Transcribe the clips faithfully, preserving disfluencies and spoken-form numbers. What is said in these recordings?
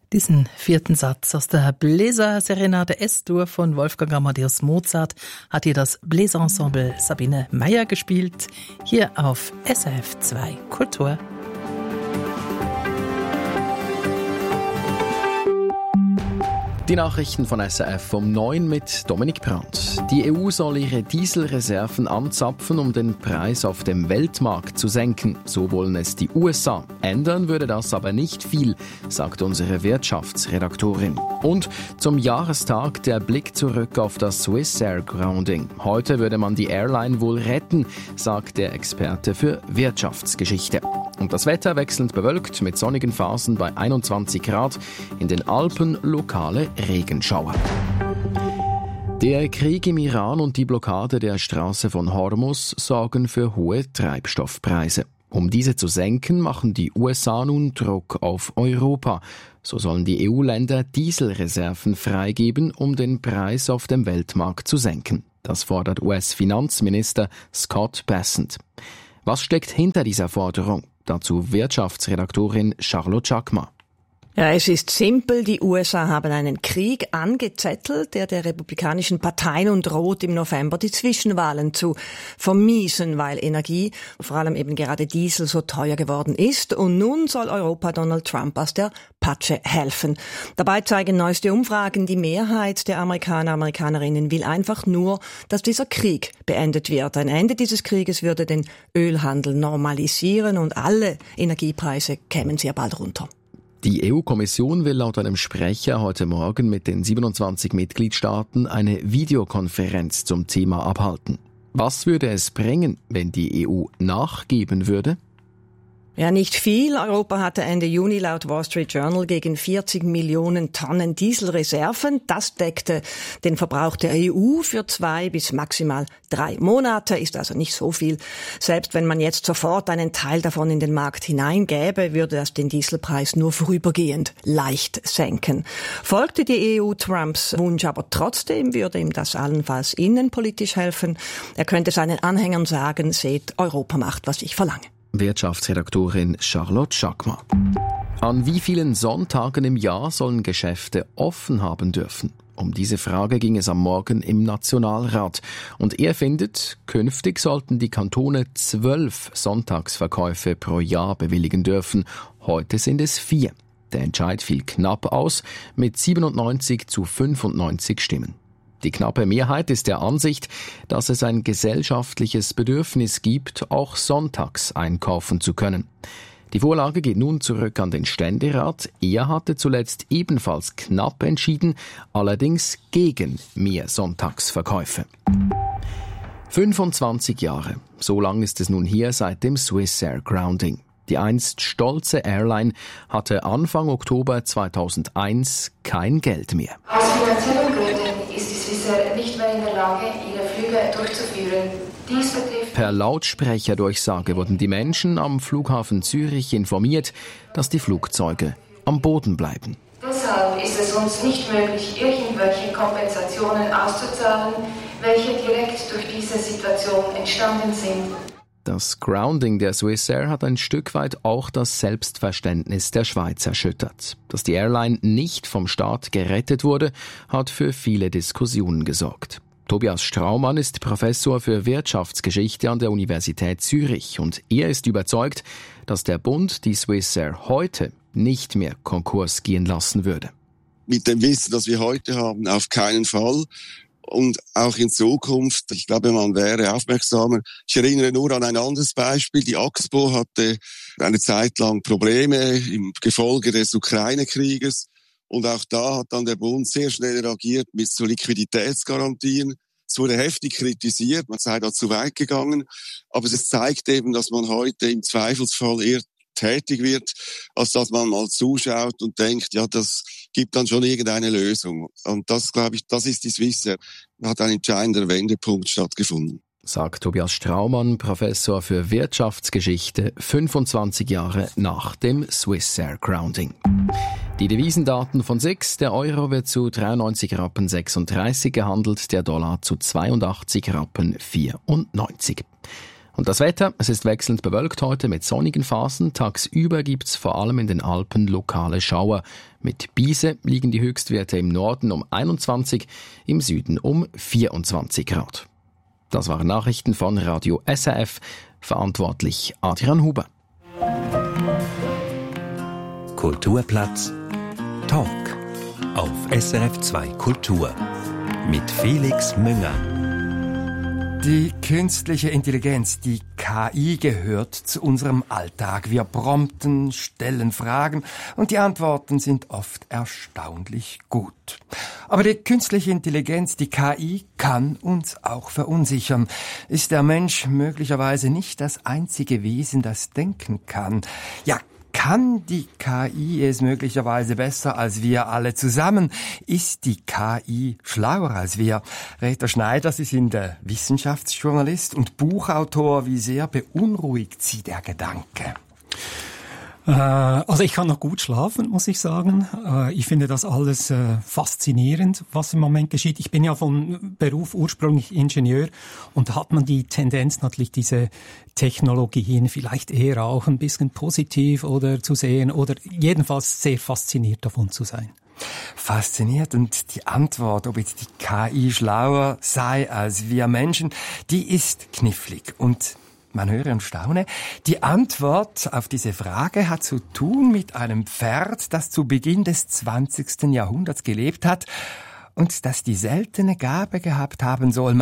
Diesen vierten Satz aus der Bläserserenade S-Dur von Wolfgang Amadeus Mozart hat hier das Bläserensemble Sabine Meyer gespielt, hier auf S R F zwei Kultur. Die Nachrichten von S R F um neun mit Dominik Brandt. Die E U soll ihre Dieselreserven anzapfen, um den Preis auf dem Weltmarkt zu senken. So wollen es die U S A. Ändern würde das aber nicht viel, sagt unsere Wirtschaftsredaktorin. Und zum Jahrestag der Blick zurück auf das Swissair Grounding. Heute würde man die Airline wohl retten, sagt der Experte für Wirtschaftsgeschichte. Und das Wetter wechselnd bewölkt mit sonnigen Phasen bei einundzwanzig Grad, in den Alpen lokale Regenschauer. Der Krieg im Iran und die Blockade der Straße von Hormuz sorgen für hohe Treibstoffpreise. Um diese zu senken, machen die U S A nun Druck auf Europa. So sollen die E U-Länder Dieselreserven freigeben, um den Preis auf dem Weltmarkt zu senken. Das fordert U S-Finanzminister Scott Bessent. Was steckt hinter dieser Forderung? Dazu Wirtschaftsredaktorin Charlotte Chakma. Ja, es ist simpel. Die U S A haben einen Krieg angezettelt, der der republikanischen Partei nun droht, im November die Zwischenwahlen zu vermiesen, weil Energie, vor allem eben gerade Diesel, so teuer geworden ist. Und nun soll Europa Donald Trump aus der Patsche helfen. Dabei zeigen neueste Umfragen, die Mehrheit der Amerikaner, Amerikanerinnen will einfach nur, dass dieser Krieg beendet wird. Ein Ende dieses Krieges würde den Ölhandel normalisieren und alle Energiepreise kämen sehr bald runter. Die E U-Kommission will laut einem Sprecher heute Morgen mit den siebenundzwanzig Mitgliedstaaten eine Videokonferenz zum Thema abhalten. Was würde es bringen, wenn die E U nachgeben würde? Ja, nicht viel. Europa hatte Ende Juni laut Wall Street Journal gegen vierzig Millionen Tonnen Dieselreserven. Das deckte den Verbrauch der E U für zwei bis maximal drei Monate, ist also nicht so viel. Selbst wenn man jetzt sofort einen Teil davon in den Markt hineingäbe, würde das den Dieselpreis nur vorübergehend leicht senken. Folgte die E U Trumps Wunsch aber trotzdem, würde ihm das allenfalls innenpolitisch helfen. Er könnte seinen Anhängern sagen, seht, Europa macht, was ich verlange. Wirtschaftsredaktorin Charlotte Chakma. An wie vielen Sonntagen im Jahr sollen Geschäfte offen haben dürfen? Um diese Frage ging es am Morgen im Nationalrat. Und er findet, künftig sollten die Kantone zwölf Sonntagsverkäufe pro Jahr bewilligen dürfen. Heute sind es vier. Der Entscheid fiel knapp aus mit siebenundneunzig zu fünfundneunzig Stimmen. Die knappe Mehrheit ist der Ansicht, dass es ein gesellschaftliches Bedürfnis gibt, auch sonntags einkaufen zu können. Die Vorlage geht nun zurück an den Ständerat. Er hatte zuletzt ebenfalls knapp entschieden, allerdings gegen mehr Sonntagsverkäufe. fünfundzwanzig Jahre. So lang ist es nun her seit dem Swissair Grounding. Die einst stolze Airline hatte Anfang Oktober zweitausendeins kein Geld mehr. Aus finanziellen Gründen ist die Swissair nicht mehr in der Lage, ihre Flüge durchzuführen. Dies betrifft Per Lautsprecherdurchsage wurden die Menschen am Flughafen Zürich informiert, dass die Flugzeuge am Boden bleiben. Deshalb ist es uns nicht möglich, irgendwelche Kompensationen auszuzahlen, welche direkt durch diese Situation entstanden sind. Das Grounding der Swissair hat ein Stück weit auch das Selbstverständnis der Schweiz erschüttert. Dass die Airline nicht vom Staat gerettet wurde, hat für viele Diskussionen gesorgt. Tobias Straumann ist Professor für Wirtschaftsgeschichte an der Universität Zürich und er ist überzeugt, dass der Bund die Swissair heute nicht mehr Konkurs gehen lassen würde. Mit dem Wissen, das wir heute haben, auf keinen Fall. Und auch in Zukunft, ich glaube, man wäre aufmerksamer. Ich erinnere nur an ein anderes Beispiel. Die Axpo hatte eine Zeit lang Probleme im Gefolge des Ukraine-Krieges. Und auch da hat dann der Bund sehr schnell reagiert mit so Liquiditätsgarantien. Es wurde heftig kritisiert, man sei da zu weit gegangen. Aber es zeigt eben, dass man heute im Zweifelsfall eher tätig wird, als dass man mal zuschaut und denkt, ja, das gibt dann schon irgendeine Lösung. Und das, glaube ich, das ist die Swissair. Da hat ein entscheidender Wendepunkt stattgefunden. Sagt Tobias Straumann, Professor für Wirtschaftsgeschichte, fünfundzwanzig Jahre nach dem Swissair Grounding. Die Devisendaten von S I X, der Euro wird zu dreiundneunzig Rappen sechsunddreißig gehandelt, der Dollar zu zweiundachtzig Rappen vierundneunzig. Und das Wetter, es ist wechselnd bewölkt heute mit sonnigen Phasen. Tagsüber gibt's vor allem in den Alpen lokale Schauer. Mit Biese liegen die Höchstwerte im Norden um einundzwanzig, im Süden um vierundzwanzig Grad. Das waren Nachrichten von Radio S R F, verantwortlich Adrian Huber. Kulturplatz Talk auf S R F zwei Kultur mit Felix Münger. Die künstliche Intelligenz, die K I, gehört zu unserem Alltag. Wir prompten, stellen Fragen und die Antworten sind oft erstaunlich gut. Aber die künstliche Intelligenz, die K I, kann uns auch verunsichern. Ist der Mensch möglicherweise nicht das einzige Wesen, das denken kann? Ja, kann die K I es möglicherweise besser als wir alle zusammen? Ist die K I schlauer als wir? Reto Schneider, Sie sind der Wissenschaftsjournalist und Buchautor. Wie sehr beunruhigt Sie der Gedanke? Also ich kann noch gut schlafen, muss ich sagen. Ich finde das alles faszinierend, was im Moment geschieht. Ich bin ja von Beruf ursprünglich Ingenieur und da hat man die Tendenz natürlich diese Technologien vielleicht eher auch ein bisschen positiv oder zu sehen oder jedenfalls sehr fasziniert davon zu sein. Fasziniert, und die Antwort, ob jetzt die K I schlauer sei als wir Menschen, die ist knifflig und man höre und staune. Die Antwort auf diese Frage hat zu tun mit einem Pferd, das zu Beginn des zwanzigsten Jahrhunderts gelebt hat und das die seltene Gabe gehabt haben soll,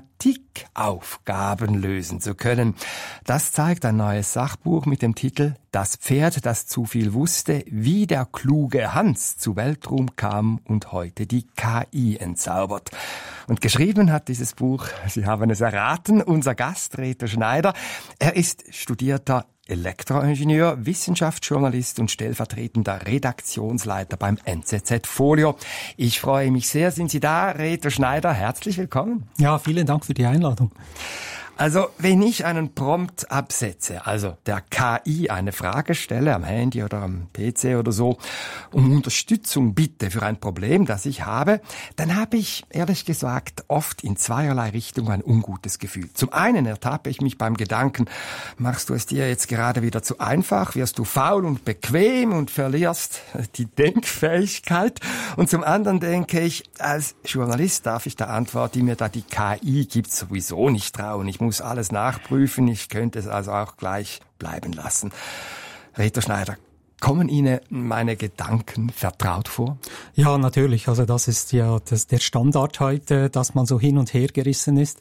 Mathematikaufgaben lösen zu können. Das zeigt ein neues Sachbuch mit dem Titel »Das Pferd, das zu viel wusste, wie der kluge Hans zu Weltruhm kam und heute die K I entzaubert.« Und geschrieben hat dieses Buch, Sie haben es erraten, unser Gast Reto Schneider. Er ist studierter Elektroingenieur, Wissenschaftsjournalist und stellvertretender Redaktionsleiter beim N Z Z Folio. Ich freue mich sehr, sind Sie da, Reto Schneider? Herzlich willkommen. Ja, vielen Dank für die Einladung. Also, wenn ich einen Prompt absetze, also der K I eine Frage stelle, am Handy oder am P C oder so, um Unterstützung bitte für ein Problem, das ich habe, dann habe ich, ehrlich gesagt, oft in zweierlei Richtungen ein ungutes Gefühl. Zum einen ertappe ich mich beim Gedanken, machst du es dir jetzt gerade wieder zu einfach, wirst du faul und bequem und verlierst die Denkfähigkeit. Und zum anderen denke ich, als Journalist darf ich der Antwort, die mir da die K I gibt, sowieso nicht trauen. Ich muss alles nachprüfen, ich könnte es also auch gleich bleiben lassen. Reto Schneider, kommen Ihnen meine Gedanken vertraut vor? Ja, natürlich. Also das ist ja das, der Standard heute, dass man so hin und her gerissen ist.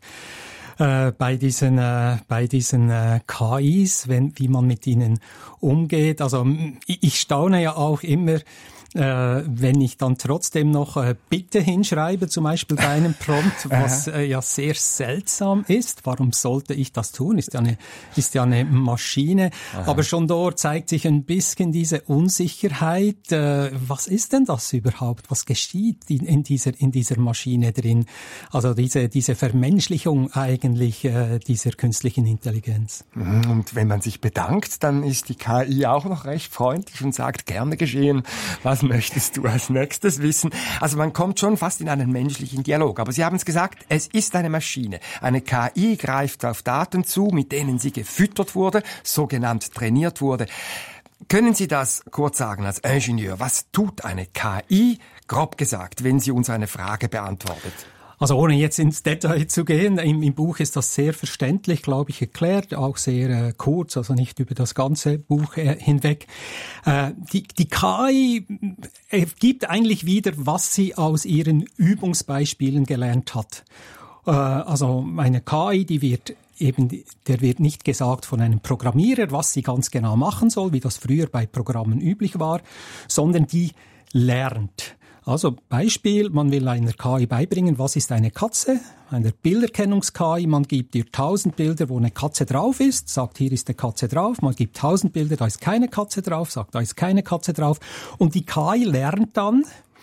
Äh, bei diesen äh, bei diesen äh, K Is, wenn wie man mit ihnen umgeht. Also ich, ich staune ja auch immer, Äh, wenn ich dann trotzdem noch äh, Bitte hinschreibe, zum Beispiel bei einem Prompt, was äh, ja sehr seltsam ist. Warum sollte ich das tun? Ist ja eine, ist ja eine Maschine. Aha. Aber schon dort zeigt sich ein bisschen diese Unsicherheit. Äh, was ist denn das überhaupt? Was geschieht in, in dieser in dieser Maschine drin? Also diese diese Vermenschlichung eigentlich äh, dieser künstlichen Intelligenz. Und wenn man sich bedankt, dann ist die K I auch noch recht freundlich und sagt, gerne geschehen. Was möchtest du als nächstes wissen? Also man kommt schon fast in einen menschlichen Dialog. Aber Sie haben es gesagt, es ist eine Maschine. Eine K I greift auf Daten zu, mit denen sie gefüttert wurde, sogenannt trainiert wurde. Können Sie das kurz sagen als Ingenieur? Was tut eine K I, grob gesagt, wenn sie uns eine Frage beantwortet? Also ohne jetzt ins Detail zu gehen, im, im Buch ist das sehr verständlich, glaube ich, erklärt, auch sehr äh, kurz, also nicht über das ganze Buch äh, hinweg. Äh, die, die K I äh, gibt eigentlich wieder, was sie aus ihren Übungsbeispielen gelernt hat. Äh, also eine K I, die wird eben, der wird nicht gesagt von einem Programmierer, was sie ganz genau machen soll, wie das früher bei Programmen üblich war, sondern die lernt. Also Beispiel, man will einer K I beibringen, was ist eine Katze, eine Bilderkennungs-K I, man gibt ihr tausend Bilder, wo eine Katze drauf ist, sagt, hier ist eine Katze drauf, man gibt tausend Bilder, da ist keine Katze drauf, sagt, da ist keine Katze drauf, und die K I lernt dann,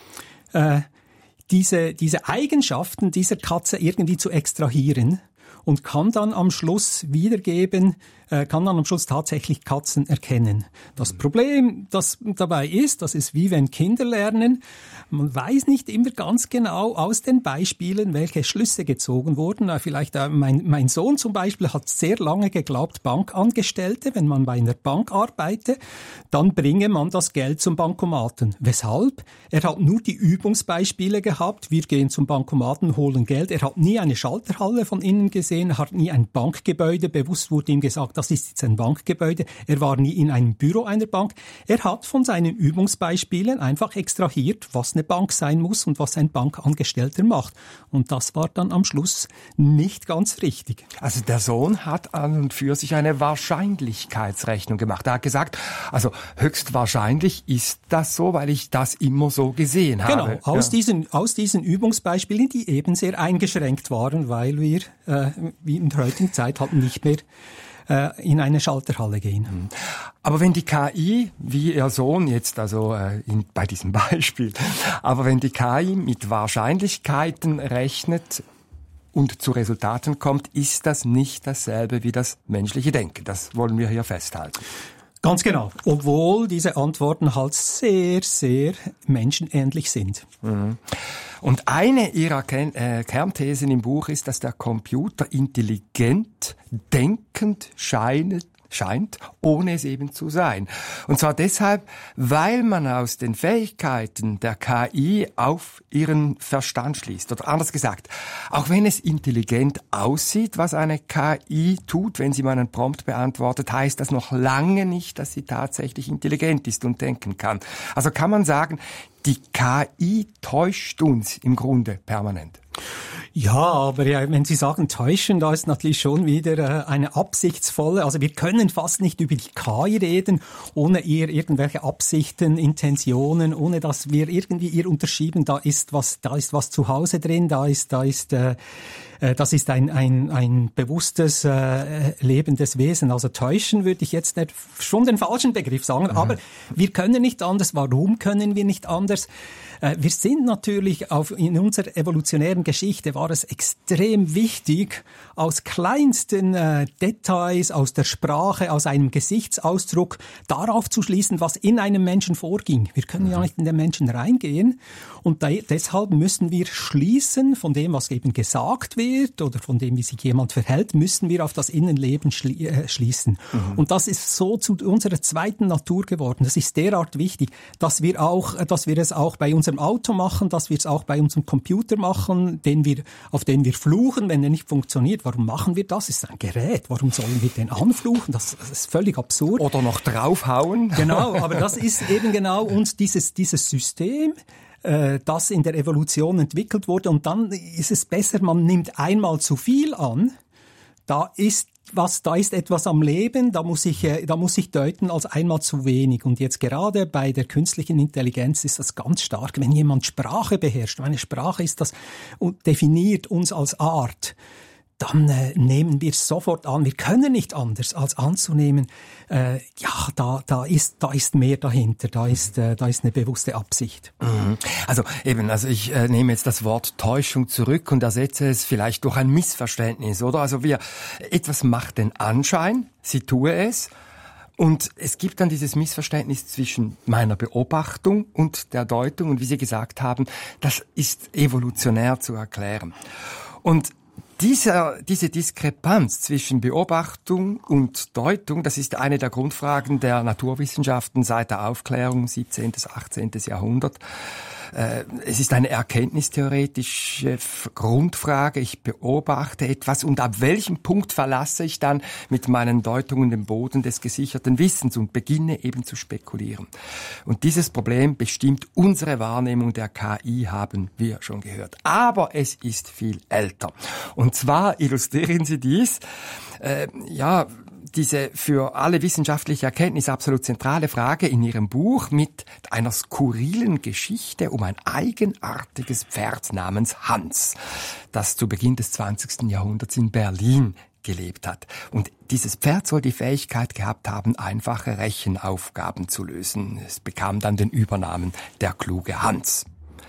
äh, diese, diese Eigenschaften dieser Katze irgendwie zu extrahieren und kann dann am Schluss wiedergeben, äh, kann dann am Schluss tatsächlich Katzen erkennen. Das Problem, das dabei ist, das ist wie wenn Kinder lernen, Man weiß nicht immer ganz genau aus den Beispielen, welche Schlüsse gezogen wurden. Vielleicht äh, mein, mein Sohn zum Beispiel hat sehr lange geglaubt, Bankangestellte, wenn man bei einer Bank arbeite, dann bringe man das Geld zum Bankomaten. Weshalb? Er hat nur die Übungsbeispiele gehabt. Wir gehen zum Bankomaten, holen Geld. Er hat nie eine Schalterhalle von innen gesehen, er hat nie ein Bankgebäude. Bewusst wurde ihm gesagt, das ist jetzt ein Bankgebäude. Er war nie in einem Büro einer Bank. Er hat von seinen Übungsbeispielen einfach extrahiert, was eine Bank sein muss und was ein Bankangestellter macht. Und das war dann am Schluss nicht ganz richtig. Also der Sohn hat an und für sich eine Wahrscheinlichkeitsrechnung gemacht. Er hat gesagt, also höchstwahrscheinlich ist das so, weil ich das immer so gesehen habe. Genau, aus, ja. diesen, aus diesen Übungsbeispielen, die eben sehr eingeschränkt waren, weil wir äh, wie in der heutigen Zeit halt nicht mehr in eine Schalterhalle gehen. Aber wenn die K I, wie Ihr Sohn jetzt, also äh, in, bei diesem Beispiel, aber wenn die K I mit Wahrscheinlichkeiten rechnet und zu Resultaten kommt, ist das nicht dasselbe wie das menschliche Denken. Das wollen wir hier festhalten. Ganz genau. Obwohl diese Antworten halt sehr, sehr menschenähnlich sind. Mhm. Und eine ihrer Ken- äh, Kernthesen im Buch ist, dass der Computer intelligent, denkend scheint, scheint, ohne es eben zu sein. Und zwar deshalb, weil man aus den Fähigkeiten der K I auf ihren Verstand schließt. Oder anders gesagt, auch wenn es intelligent aussieht, was eine K I tut, wenn sie mal einen Prompt beantwortet, heißt das noch lange nicht, dass sie tatsächlich intelligent ist und denken kann. Also kann man sagen, die K I täuscht uns im Grunde permanent. Ja, aber ja, wenn Sie sagen täuschen, da ist natürlich schon wieder äh, eine absichtsvolle, also wir können fast nicht über die K I reden, ohne ihr irgendwelche Absichten, Intentionen, ohne dass wir irgendwie ihr unterschieben, da ist was, da ist was zu Hause drin, da ist, da ist, äh, äh, das ist ein, ein, ein bewusstes, äh, lebendes Wesen. Also täuschen würde ich jetzt nicht, schon den falschen Begriff sagen, mhm. aber wir können nicht anders. Warum können wir nicht anders? Äh, wir sind natürlich auf, in unserer evolutionären Geschichte war es extrem wichtig, aus kleinsten äh, Details, aus der Sprache, aus einem Gesichtsausdruck, darauf zu schließen, was in einem Menschen vorging. Wir können ja nicht in den Menschen reingehen und da, deshalb müssen wir schließen von dem, was eben gesagt wird oder von dem, wie sich jemand verhält, müssen wir auf das Innenleben schli- äh, schließen. Mhm. Und das ist so zu unserer zweiten Natur geworden. Das ist derart wichtig, dass wir auch, dass wir es auch bei unserem Auto machen, dass wir es auch bei unserem Computer machen, den wir auf den wir fluchen, wenn er nicht funktioniert. Warum machen wir das? Es ist ein Gerät. Warum sollen wir den anfluchen? Das, das ist völlig absurd. Oder noch draufhauen. Genau, aber das ist eben genau uns dieses, dieses System, äh, das in der Evolution entwickelt wurde. Und dann ist es besser, man nimmt einmal zu viel an. Da ist was, da ist etwas am Leben, da muss ich, da muss ich deuten als einmal zu wenig. Und jetzt gerade bei der künstlichen Intelligenz ist das ganz stark. Wenn jemand Sprache beherrscht, eine Sprache ist das und definiert uns als Art, dann äh, nehmen wir es sofort an. Wir können nicht anders, als anzunehmen, äh, ja, da, da ist, da ist mehr dahinter, da ist, äh, da ist eine bewusste Absicht. Mhm. Also eben, also ich äh, nehme jetzt das Wort Täuschung zurück und ersetze es vielleicht durch ein Missverständnis, oder? Also wir, etwas macht den Anschein, sie tue es, und es gibt dann dieses Missverständnis zwischen meiner Beobachtung und der Deutung, und wie Sie gesagt haben, das ist evolutionär zu erklären. Und Dieser, diese Diskrepanz zwischen Beobachtung und Deutung, das ist eine der Grundfragen der Naturwissenschaften seit der Aufklärung, siebzehnten, achtzehnten Jahrhundert. Es ist eine erkenntnistheoretische Grundfrage. Ich beobachte etwas und ab welchem Punkt verlasse ich dann mit meinen Deutungen den Boden des gesicherten Wissens und beginne eben zu spekulieren. Und dieses Problem bestimmt unsere Wahrnehmung der K I, haben wir schon gehört. Aber es ist viel älter. Und zwar illustrieren Sie dies, äh, ja, diese für alle wissenschaftliche Erkenntnis absolut zentrale Frage in Ihrem Buch mit einer skurrilen Geschichte um ein eigenartiges Pferd namens Hans, das zu Beginn des zwanzigsten Jahrhunderts in Berlin gelebt hat. Und dieses Pferd soll die Fähigkeit gehabt haben, einfache Rechenaufgaben zu lösen. Es bekam dann den Übernamen der kluge Hans.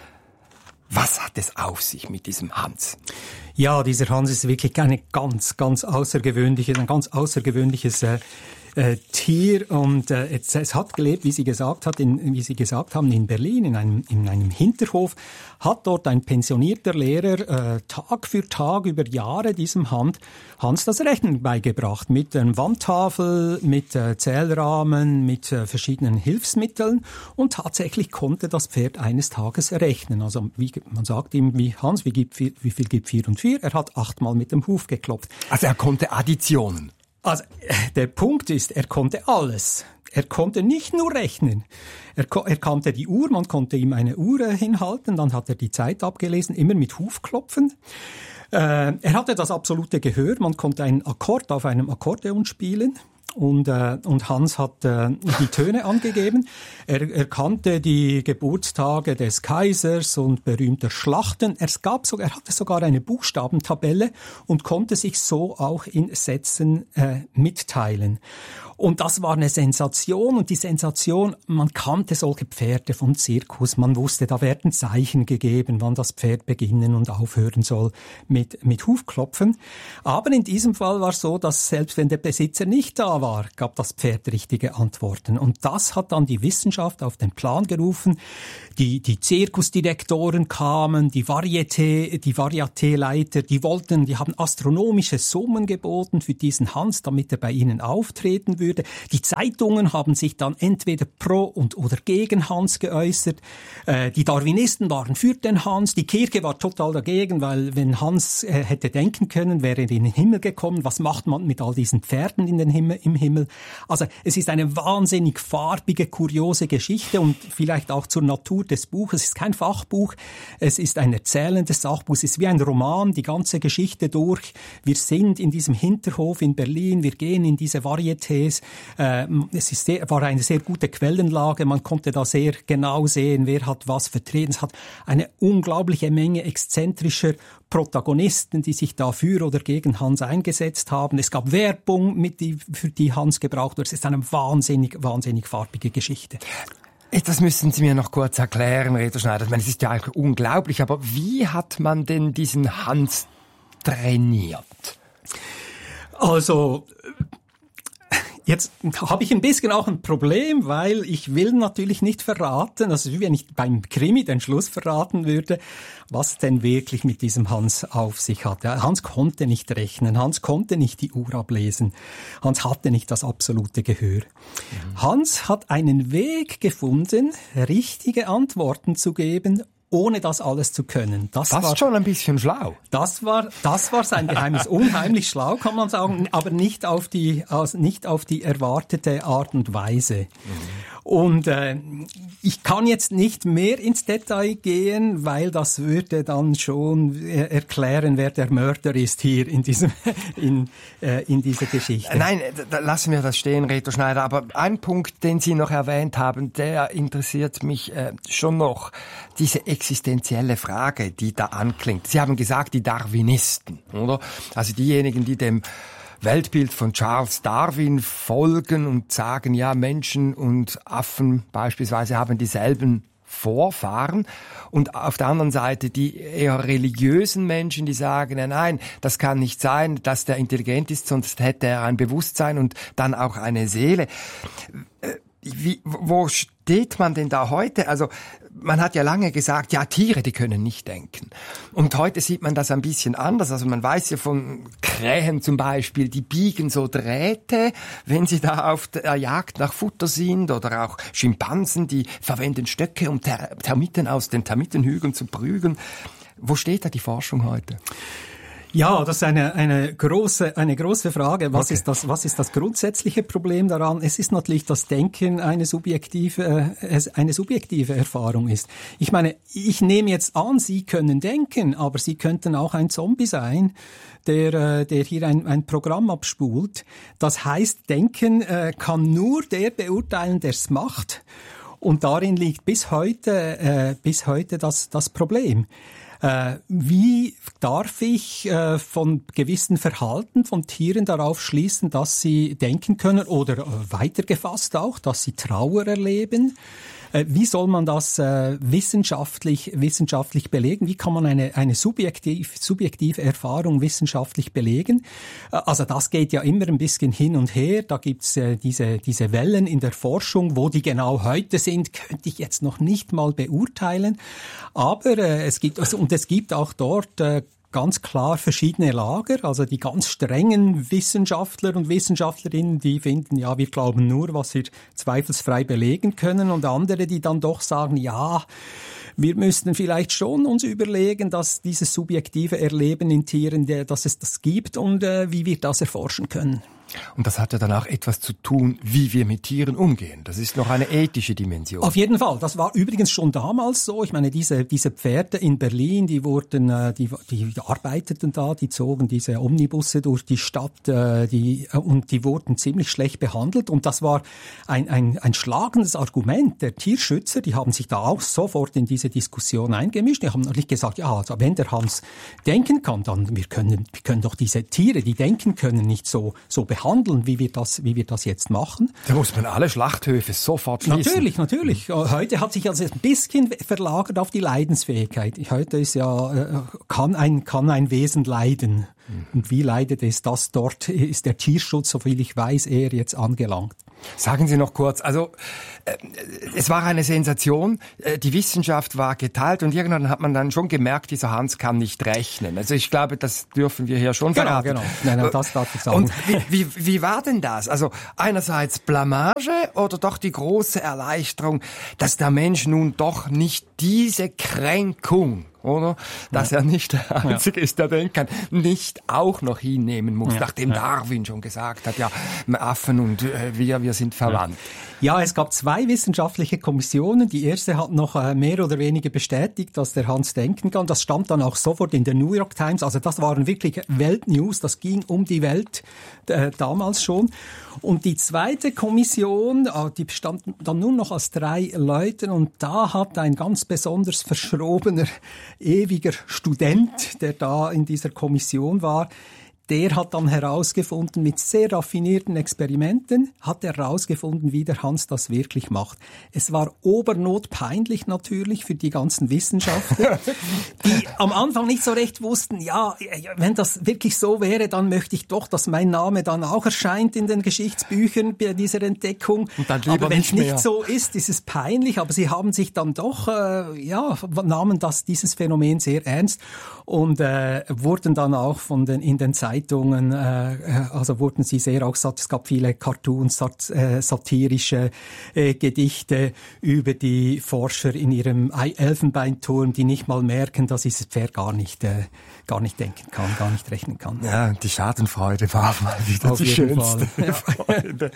Was hat es auf sich mit diesem Hans? Ja, dieser Hans ist wirklich eine ganz, ganz außergewöhnliche, ein ganz außergewöhnliches äh, äh, Tier und äh, es, es hat gelebt, wie Sie gesagt hat, in, wie Sie gesagt haben, in Berlin in einem in einem Hinterhof. Hat dort ein pensionierter Lehrer äh, Tag für Tag über Jahre diesem Hand, Hans das Rechnen beigebracht mit einer Wandtafel, mit äh, Zählrahmen, mit äh, verschiedenen Hilfsmitteln und tatsächlich konnte das Pferd eines Tages rechnen. Also wie man sagt ihm, wie Hans, wie, gibt, wie, wie viel gibt vier und vier? Er hat achtmal mit dem Huf geklopft. Also er konnte Additionen. Also der Punkt ist, er konnte alles. Er konnte nicht nur rechnen. Er, er kannte die Uhr, man konnte ihm eine Uhr äh, hinhalten, dann hat er die Zeit abgelesen, immer mit Hufklopfen. Äh, er hatte das absolute Gehör, man konnte einen Akkord auf einem Akkordeon spielen. Und, äh, und Hans hat äh, die Töne angegeben. Er, er kannte die Geburtstage des Kaisers und berühmter Schlachten. Er, gab so, er hatte sogar eine Buchstabentabelle und konnte sich so auch in Sätzen äh, mitteilen. Und das war eine Sensation. Und die Sensation, man kannte solche Pferde vom Zirkus. Man wusste, da werden Zeichen gegeben, wann das Pferd beginnen und aufhören soll mit, mit Hufklopfen. Aber in diesem Fall war es so, dass selbst wenn der Besitzer nicht da war, gab das Pferd richtige Antworten. Und das hat dann die Wissenschaft auf den Plan gerufen. Die, die Zirkusdirektoren kamen, die Varieté, die Varieté-Leiter, die wollten, die haben astronomische Summen geboten für diesen Hans, damit er bei ihnen auftreten würde. Die Zeitungen haben sich dann entweder pro und oder gegen Hans geäußert. Äh, die Darwinisten waren für den Hans. Die Kirche war total dagegen, weil wenn Hans äh, hätte denken können, wäre er in den Himmel gekommen. Was macht man mit all diesen Pferden in den Himmel, im Himmel? Also es ist eine wahnsinnig farbige, kuriose Geschichte und vielleicht auch zur Natur des Buches. Es ist kein Fachbuch, es ist ein erzählendes Sachbuch. Es ist wie ein Roman, die ganze Geschichte durch. Wir sind in diesem Hinterhof in Berlin, wir gehen in diese Varietés. Äh, es ist sehr, war eine sehr gute Quellenlage, man konnte da sehr genau sehen, wer hat was vertreten. Es hat eine unglaubliche Menge exzentrischer Protagonisten, die sich da für oder gegen Hans eingesetzt haben. Es gab Werbung, mit die, für die Hans gebraucht wurde. Es ist eine wahnsinnig, wahnsinnig farbige Geschichte. Das müssen Sie mir noch kurz erklären, Reto Schneider. Ich meine, es ist ja eigentlich unglaublich, aber wie hat man denn diesen Hans trainiert? Also jetzt habe ich ein bisschen auch ein Problem, weil ich will natürlich nicht verraten, also wie wenn ich beim Krimi den Schluss verraten würde, was denn wirklich mit diesem Hans auf sich hatte. Hans konnte nicht rechnen, Hans konnte nicht die Uhr ablesen, Hans hatte nicht das absolute Gehör. Mhm. Hans hat einen Weg gefunden, richtige Antworten zu geben, ohne das alles zu können. Das, das war ist schon ein bisschen schlau. Das war, das war sein Geheimnis. Unheimlich schlau, kann man sagen, aber nicht auf die, also nicht auf die erwartete Art und Weise. Mhm. Und äh, ich kann jetzt nicht mehr ins Detail gehen, weil das würde dann schon äh, erklären, wer der Mörder ist hier in diesem in äh, in dieser Geschichte. Nein, da lassen wir das stehen, Reto Schneider. Aber ein Punkt, den Sie noch erwähnt haben, der interessiert mich äh, schon noch. Diese existenzielle Frage, die da anklingt. Sie haben gesagt, die Darwinisten, oder? Also diejenigen, die dem Weltbild von Charles Darwin folgen und sagen, ja, Menschen und Affen beispielsweise haben dieselben Vorfahren. Und auf der anderen Seite die eher religiösen Menschen, die sagen, nein, das kann nicht sein, dass der intelligent ist, sonst hätte er ein Bewusstsein und dann auch eine Seele. Wie, wo steht man denn da heute? Also man hat ja lange gesagt, ja, Tiere, die können nicht denken. Und heute sieht man das ein bisschen anders. Also man weiß ja von Krähen zum Beispiel, die biegen so Drähte, wenn sie da auf der Jagd nach Futter sind. Oder auch Schimpansen, die verwenden Stöcke, um Ter- Termiten aus den Termitenhügeln zu prügeln. Wo steht da die Forschung heute? Ja, das ist eine, eine große, eine große Frage. Was Okay. ist das, was ist das grundsätzliche Problem daran? Es ist natürlich, dass Denken eine subjektive, äh, eine subjektive Erfahrung ist. Ich meine, ich nehme jetzt an, Sie können denken, aber Sie könnten auch ein Zombie sein, der, äh, der hier ein, ein Programm abspult. Das heißt, Denken äh, kann nur der beurteilen, der es macht. Und darin liegt bis heute, äh, bis heute das, das Problem. Äh, wie darf ich äh, von gewissen Verhalten von Tieren darauf schließen, dass sie denken können oder äh, weitergefasst auch, dass sie Trauer erleben? Äh, wie soll man das äh, wissenschaftlich wissenschaftlich belegen? Wie kann man eine eine subjektiv subjektive Erfahrung wissenschaftlich belegen? Äh, also das geht ja immer ein bisschen hin und her. Da gibt's äh, diese diese Wellen in der Forschung, wo die genau heute sind, könnte ich jetzt noch nicht mal beurteilen. Aber äh, es gibt also, und es gibt auch dort äh, ganz klar verschiedene Lager. Also die ganz strengen Wissenschaftler und Wissenschaftlerinnen, die finden, ja, wir glauben nur, was wir zweifelsfrei belegen können. Und andere, die dann doch sagen, ja, wir müssten vielleicht schon uns überlegen, dass dieses subjektive Erleben in Tieren, dass es das gibt und äh, wie wir das erforschen können. Und das hat ja dann auch etwas zu tun, wie wir mit Tieren umgehen. Das ist noch eine ethische Dimension. Auf jeden Fall. Das war übrigens schon damals so. Ich meine, diese, diese Pferde in Berlin, die wurden, die, die arbeiteten da, die zogen diese Omnibusse durch die Stadt, die, und die wurden ziemlich schlecht behandelt. Und das war ein, ein, ein schlagendes Argument der Tierschützer. Die haben sich da auch sofort in diese Diskussion eingemischt. Die haben natürlich gesagt, ja, also wenn der Hans denken kann, dann wir können, wir können doch diese Tiere, die denken können, nicht so, so behandeln. Handeln, wie wir das, wie wir das jetzt machen. Da muss man alle Schlachthöfe sofort schließen. Natürlich, natürlich. Heute hat sich also ein bisschen verlagert auf die Leidensfähigkeit. Heute ist ja, kann ein, kann ein Wesen leiden. Mhm. Und wie leidet es das dort? Ist der Tierschutz, soviel ich weiß, eher jetzt angelangt. Sagen Sie noch kurz, also äh, es war eine Sensation, äh, die Wissenschaft war geteilt und irgendwann hat man dann schon gemerkt, dieser Hans kann nicht rechnen. Also ich glaube, das dürfen wir hier schon genau, verraten. Genau, nein, nein, das darf ich sagen. Und wie, wie, wie war denn das? Also einerseits Blamage oder doch die große Erleichterung, dass der Mensch nun doch nicht diese Kränkung, oder? Dass ja. er nicht der Einzige ja. ist, der denken kann, nicht auch noch hinnehmen muss, ja. nachdem ja. Darwin schon gesagt hat, ja, Affen und äh, wir, wir sind verwandt. Ja, es gab zwei wissenschaftliche Kommissionen. Die erste hat noch äh, mehr oder weniger bestätigt, dass der Hans denken kann. Das stand dann auch sofort in der New York Times. Also das waren wirklich Weltnews. Das ging um die Welt äh, damals schon. Und die zweite Kommission, äh, die bestand dann nur noch aus drei Leuten. Und da hat ein ganz besonders verschrobener, ewiger Student, der da in dieser Kommission war, der hat dann herausgefunden, mit sehr raffinierten Experimenten, hat er herausgefunden, wie der Hans das wirklich macht. Es war obernotpeinlich natürlich für die ganzen Wissenschaftler, die am Anfang nicht so recht wussten, ja, wenn das wirklich so wäre, dann möchte ich doch, dass mein Name dann auch erscheint in den Geschichtsbüchern bei dieser Entdeckung. Und dann lieber aber wenn es nicht, nicht so ist, ist es peinlich, aber sie haben sich dann doch, äh, ja, nahmen das, dieses Phänomen sehr ernst und äh, wurden dann auch von den, in den Zeitungen, äh, also wurden sie sehr auch, es gab viele Cartoons, sat, äh, satirische äh, Gedichte über die Forscher in ihrem Elfenbeinturm, die nicht mal merken, dass dieses Pferd gar nicht, äh, gar nicht denken kann, gar nicht rechnen kann. Ja, die Schadenfreude war mal wieder Auf die schönste Fall. Freude.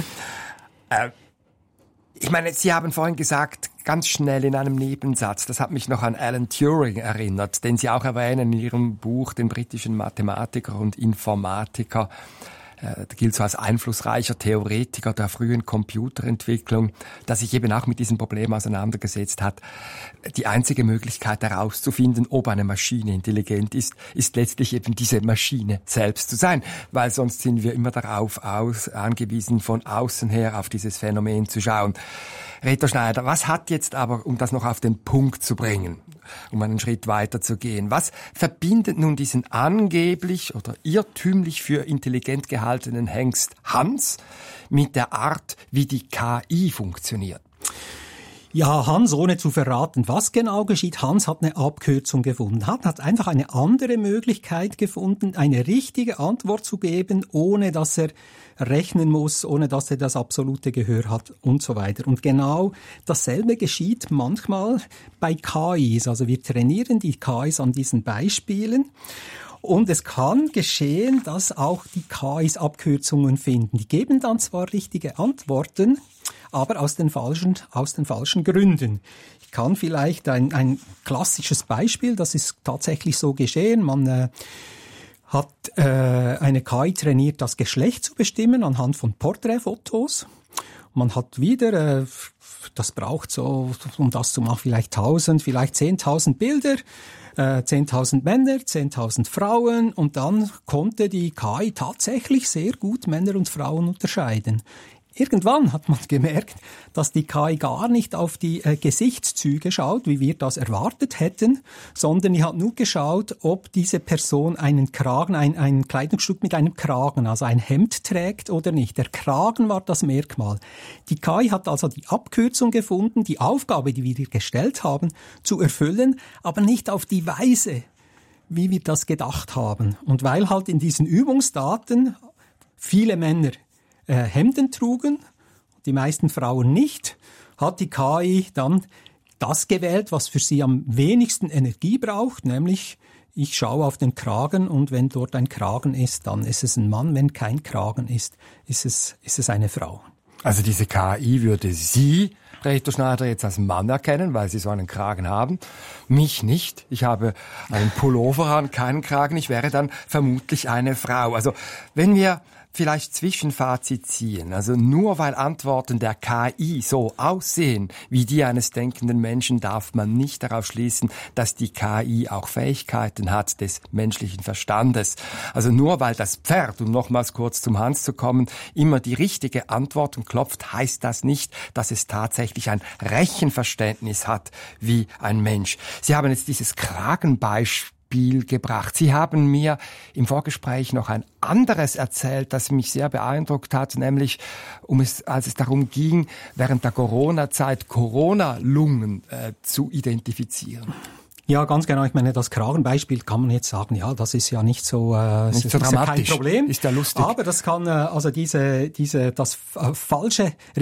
äh, Ich meine, Sie haben vorhin gesagt, ganz schnell in einem Nebensatz, das hat mich noch an Alan Turing erinnert, den Sie auch erwähnen in Ihrem Buch, den britischen Mathematiker und Informatiker. Der gilt so als einflussreicher Theoretiker der frühen Computerentwicklung, der sich eben auch mit diesem Problem auseinandergesetzt hat. Die einzige Möglichkeit herauszufinden, ob eine Maschine intelligent ist, ist letztlich eben diese Maschine selbst zu sein, weil sonst sind wir immer darauf aus, angewiesen, von außen her auf dieses Phänomen zu schauen. Reto Schneider, was hat jetzt aber, um das noch auf den Punkt zu bringen, um einen Schritt weiter zu gehen, was verbindet nun diesen angeblich oder irrtümlich für intelligent gehaltenen Hengst Hans mit der Art, wie die K I funktioniert? Ja, Hans, ohne zu verraten, was genau geschieht, Hans hat eine Abkürzung gefunden, hat, hat einfach eine andere Möglichkeit gefunden, eine richtige Antwort zu geben, ohne dass er rechnen muss, ohne dass er das absolute Gehör hat und so weiter. Und genau dasselbe geschieht manchmal bei K Is. Also wir trainieren die K Is an diesen Beispielen. Und es kann geschehen, dass auch die K Is Abkürzungen finden. Die geben dann zwar richtige Antworten, aber aus den falschen, aus den falschen Gründen. Ich kann vielleicht ein, ein klassisches Beispiel, das ist tatsächlich so geschehen. Man äh, hat äh, eine K I trainiert, das Geschlecht zu bestimmen anhand von Porträtfotos. Man hat wieder, äh, das braucht so, um das zu machen, vielleicht tausend, vielleicht zehntausend Bilder, äh, zehntausend Männer, zehntausend Frauen und dann konnte die K I tatsächlich sehr gut Männer und Frauen unterscheiden. Irgendwann hat man gemerkt, dass die K I gar nicht auf die äh, Gesichtszüge schaut, wie wir das erwartet hätten, sondern die hat nur geschaut, ob diese Person einen Kragen, ein, ein Kleidungsstück mit einem Kragen, also ein Hemd trägt oder nicht. Der Kragen war das Merkmal. Die K I hat also die Abkürzung gefunden, die Aufgabe, die wir ihr gestellt haben, zu erfüllen, aber nicht auf die Weise, wie wir das gedacht haben. Und weil halt in diesen Übungsdaten viele Männer äh, Hemden trugen, die meisten Frauen nicht, hat die K I dann das gewählt, was für sie am wenigsten Energie braucht, nämlich ich schaue auf den Kragen und wenn dort ein Kragen ist, dann ist es ein Mann, wenn kein Kragen ist, ist es, ist es eine Frau. Also diese K I würde Sie, Reto Schneider, jetzt als Mann erkennen, weil Sie so einen Kragen haben. Mich nicht. Ich habe einen Pullover an, keinen Kragen. Ich wäre dann vermutlich eine Frau. Also wenn wir vielleicht Zwischenfazit ziehen, also nur weil Antworten der K I so aussehen wie die eines denkenden Menschen, darf man nicht darauf schließen, dass die K I auch Fähigkeiten hat des menschlichen Verstandes. Also nur weil das Pferd, um nochmals kurz zum Hans zu kommen, immer die richtige Antwort klopft, heißt das nicht, dass es tatsächlich ein Rechenverständnis hat wie ein Mensch. Sie haben jetzt dieses Kragenbeispiel gebracht. Sie haben mir im Vorgespräch noch ein anderes erzählt, das mich sehr beeindruckt hat, nämlich um es, als es darum ging, während der Corona-Zeit Corona-Lungen äh, zu identifizieren. Ja, ganz genau. Ich meine, das Kragenbeispiel kann man jetzt sagen, ja, das ist ja nicht so, äh, nicht ist, so ist dramatisch. Ja kein Problem. Ist ja lustig. Aber das kann, äh, also diese, diese, das äh, falsche